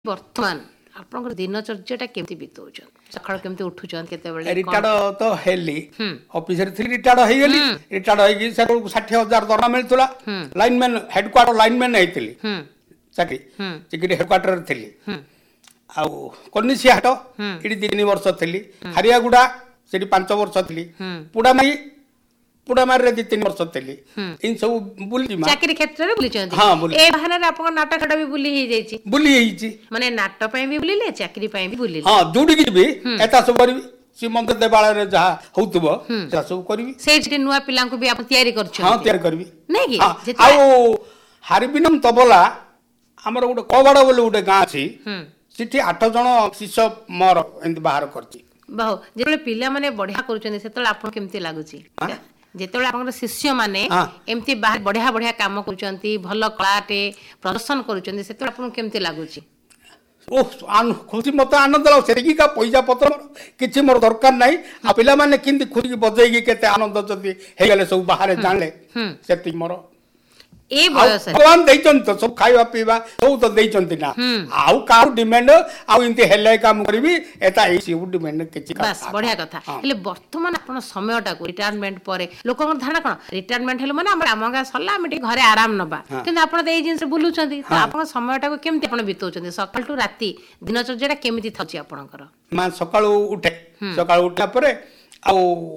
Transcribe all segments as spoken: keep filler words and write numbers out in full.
ବର୍ତ୍ତମାନ ଆପଣଙ୍କର ଦିନଚର୍ଯ୍ୟାଟା କେମିତି ବିତଉଛନ୍ତି? ସକାଳୁ କେମିତି ଉଠୁଛନ୍ତି? କେତେବେଳେ ରିଟାର୍ଡ ତ ହେଲି, ଅଫିସରେ ଥିଲି, ରିଟାର୍ଡ ହେଇଗଲି। ରିଟାର୍ଡ ହେଇକି ସେଠୁ ଷାଠିଏ ହଜାର ଦରମା ମିଳୁଥିଲା। ଲାଇନମ୍ୟାନ ହେଡକ୍ୱାର୍ଟର ଲାଇନମ୍ୟାନ ହେଇଥିଲି, ଚାକିରି ଚାକିରି ହେଡକ୍ୱାର୍ଟରରେ ଥିଲି। ଆଉ କନିସିଆ ହାଟ ଏଠି ତିନି ବର୍ଷ ଥିଲି। ହାରିଆଗୁଡା ସେଠି ପାଞ୍ଚ ବର୍ଷ ଥିଲି। ପୁଡାମାଇ ପୁଡାମାରିରେ ଦି ତିନି ବର୍ଷ ଥିଲି। ଏମିତି ସବୁ ବୁଲି ଚାକିରି କ୍ଷେତ୍ରରେ ବୁଲିଛନ୍ତି। ହଁ, ବୁଲି ଏ ବାହାନାରେ ଆପଣଙ୍କ ନାଟ ଖାଟ ବି ବୁଲି ହେଇଯାଇଛି। ବୁଲି ହେଇଛି, ମାନେ ନାଟ ପାଇଁ ବି ବୁଲିଲେ, ଚାକିରି ପାଇଁ ବି ବୁଲିଲେ। ହଁ, ଯୋଉଠିକି ଯିବି ଏଟା ସବୁ କରିବି। ଶ୍ରୀମନ୍ଦିର ଦେବାଳୟରେ ଯାହା ହଉଥିବ ସେଟା ସବୁ କରିବି। ସେଇଠି ନୂଆ ପିଲାଙ୍କୁ ବି ଆପଣ ତିଆରି କରୁଛନ୍ତି? ହଁ, ତିଆରି କରିବି। ନାଇଁ କି? ଆଉ ହାରିବିନମ ତବଲା ଆମର ଗୋଟେ କବାଡ ବୋଲି ଗୋଟେ ଗାଁ ଅଛି, ସେଠି ଆଠ ଜଣ ଶିଷ୍ୟ ମୋର ଏମିତି ବାହାର କରିଛି। ବହୁ ଯେତେବେଳେ ପିଲାମାନେ ବଢିଆ କରୁଛନ୍ତି ସେତେବେଳେ ଆପଣ କେମିତି ଲାଗୁଛି? ଯେତେବେଳେ ଆପଣଙ୍କର ଶିଷ୍ୟମାନେ ଏମିତି ବଢିଆ ବଢିଆ କାମ କରୁଛନ୍ତି, ଭଲ କଳାଟେ ପ୍ରଦର୍ଶନ କରୁଛନ୍ତି, ସେତେବେଳେ ଆପଣଙ୍କୁ କେମିତି ଲାଗୁଛି? ଓହ, ଖୁସି, ମତେ ଆନନ୍ଦ ଲାଗୁଛି। ସେଠିକା ପଇସା ପତ୍ର କିଛି ମୋର ଦରକାର ନାହିଁ। ଆଉ ପିଲାମାନେ କେମିତି ଖୁସିକି ବଜେଇକି କେତେ ଆନନ୍ଦ ଯଦି ହେଇଗଲେ ସବୁ ବାହାରେ ଜାଣିଲେ, ସେତିକି ମୋର। ଏ ବୟସରେ ଭଗବାନ ଦେଇଛନ୍ତି ତ ସବୁ, ଖାଇବା ପିଇବା ସବୁ ତ ଦେଇଛନ୍ତି ନା। ଆଉ କାହାର ଡିମାଣ୍ଡ ଆଉ ଏମିତି ହେଲେ କାମ କରିବି, ଏଟା ଏଇ ସବୁ ଡିମାଣ୍ଡ କିଛି। ବାସ୍, ବଢିଆ କଥା। ହେଲେ ବର୍ତ୍ତମାନ ଆପଣ ସମୟଟାକୁ ରିଟାୟାରମେଣ୍ଟ ପରେ ଲୋକଙ୍କର ଧାରଣା କଣ, ରିଟାୟାରମେଣ୍ଟ ହେଲେ ମାନେ ଆମର ଆମ ଗାଁ ସରିଲା, ଆମେ ଟିକେ ଘରେ ଆରାମ ନବା। କିନ୍ତୁ ଆପଣ ତ ଏଇ ଜିନିଷ ବୁଲୁଛନ୍ତି, ତ ଆପଣଙ୍କ ସମୟଟାକୁ କେମିତି ଆପଣ ବିତଉଛନ୍ତି? ସକାଳଠୁ ରାତି ଦିନଚର୍ଯ୍ୟାଟା କେମିତି ଥାଉଛି ଆପଣଙ୍କର? ମା ସକାଳୁ ଉଠେ, ସକାଳୁ ଉଠିଲା ପରେ ଆଉ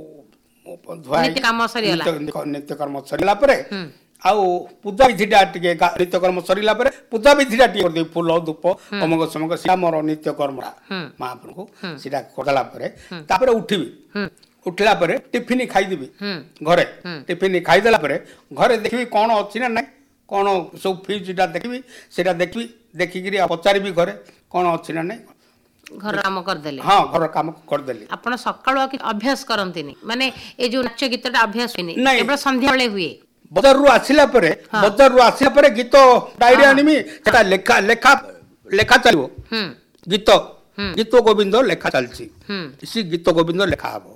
ନିତ୍ୟ କାମ ସରିଗଲା, ନିତ୍ୟ କର୍ମ ସରିଲା ପରେ ଆଉ ପୂଜା ବିଧିଟା ଟିକେ, ନିତ୍ୟକର୍ମ ସରିଲା ପରେ ପୂଜା ବିଧିଟା ଟିକେ କରିଦେବି। ଫୁଲ ଧୂପ ଅମକ ସମକ ସେଟା ମୋର ନିତ୍ୟକର୍ମ ମହାପ୍ରଭୁଙ୍କୁ ସେଟା କରିଦେଲା ପରେ ତାପରେ ଉଠିବି। ଉଠିଲା ପରେ ଟିଫିନ ଖାଇଦେବି ଘରେ। ଟିଫିନ ଖାଇଦେଲା ପରେ ଘରେ ଦେଖିବି କଣ ଅଛି ନା ନାଇଁ, କଣ ସବୁ ଫ୍ୟୁଜଟା ଦେଖିବି, ସେଟା ଦେଖିବି। ଦେଖିକିରି ପଚାରିବି ଘରେ କଣ ଅଛି ନା ନାଇଁ। ଘର କାମ କରିଦେଲେ? ହଁ, ଘର କାମ କରିଦେଲି। ଆପଣ ସକାଳୁ ଅଭ୍ୟାସ କରନ୍ତିନି? ମାନେ ଏଇ ଯୋଉ ନାଚ ଗୀତଟା ଅଭ୍ୟାସ ହୁଏନି, କେବଳ ସନ୍ଧ୍ୟାବେଳେ ହୁଏ? ବଜାରରୁ ଆସିଲା ପରେ, ବଜାରରୁ ଆସିଲା ପରେ ଗୀତ ଡାଇରୀ ଆଣିବି, ସେଟା ଲେଖା ଲେଖା ଲେଖା ଚାଲିବ। ଗୀତ ଗୀତ ଗୋବିନ୍ଦ ଲେଖା ଚାଲିଛି, ସେ ଗୀତ ଗୋବିନ୍ଦ ଲେଖା ହବ।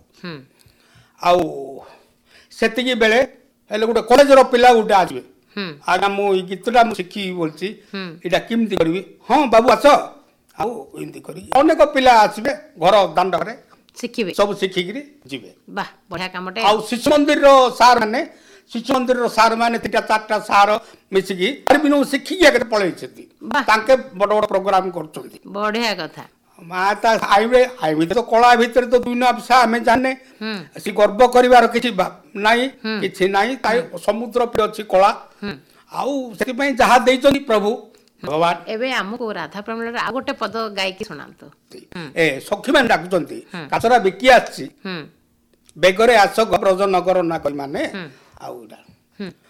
ଆଉ ସେତିକି ବେଳେ ହେଲେ ଗୋଟେ କଲେଜର ପିଲା ଗୋଟେ ଆସିବେ, ଆଜ୍ଞା ମୁଁ ଏଇ ଗୀତଟା ମୁଁ ଶିଖିବି ବୋଲଛି, ଏଇଟା କେମିତି କରିବି? ହଁ ବାବୁ ଆସ। ଆଉ ଏମିତି କରି ଅନେକ ପିଲା ଆସିବେ, ଘର ଦାଣ୍ଡରେ ଶିଖିବେ, ସବୁ ଶିଖିକିରି ଯିବେ। ବାଃ, ବଢିଆ କାମଟେ। ଆଉ ଶିଶୁ ମନ୍ଦିରର ସାର୍ ମାନେ ଶିଶୁ ମନ୍ଦିରର ସାର୍ ମାନେ ତିନିଟା ଚାରିଟା ସାର୍ ମିଶିକି ଶିଖିକି ଆଗରେ ପଳେଇଛନ୍ତି। ତାଙ୍କେ ବଡ ବଡ ପ୍ରୋଗ୍ରାମ କରୁଛନ୍ତି। ବଢିଆ କଥା। ମା ତା ଆଇବେ ଆଇବେ ତ କଳା ଭିତରେ ତ ଦୁଇ ଭାଷା ଆମେ ଜାଣେ, ସେ ଗର୍ବ କରିବାର କିଛି ନାହିଁ, କିଛି ନାହିଁ। ସମୁଦ୍ର ବି ଅଛି କଳା। ଆଉ ସେଥିପାଇଁ ଯାହା ଦେଇଛନ୍ତି ପ୍ରଭୁ ଭଗବାନ। ଏବେ ଆମକୁ ରାଧା ପ୍ରେମରେ ଆଉ ଗୋଟେ ପଦ ଗାଇକି ଶୁଣାନ୍ତୁ। ଏ ସଖୀ ମାନେ ଡାକୁଛନ୍ତି, କାଚରା ବିକି ଆସିଛି, ବେଗରେ ଆସ ବ୍ରଜ ନଗର ନା କହି ମାନେ। ଆଉ